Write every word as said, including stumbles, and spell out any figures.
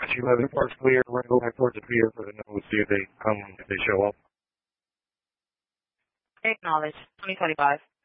eleven, park's clear. We're going to go back towards the pier for the nose, see if they come, if they show up. Acknowledge. twenty twenty-five.